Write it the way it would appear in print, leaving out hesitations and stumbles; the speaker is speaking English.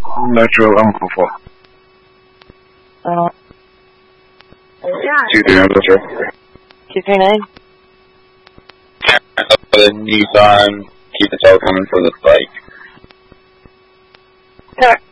Metro Uncle 4. Yeah. 239 Metro. 239. The Nissan, keep the tail coming for the bike. Correct.